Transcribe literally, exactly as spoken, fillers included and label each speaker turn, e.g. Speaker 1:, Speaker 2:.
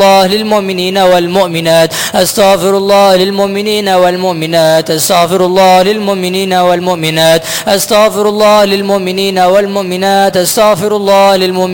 Speaker 1: الله للمؤمنين والمؤمنات استغفر الله للمؤمنين والمؤمنات استغفر الله للمؤمنين والمؤمنات استغفر الله للمؤمنين والمؤمنات استغفر الله للمؤمنين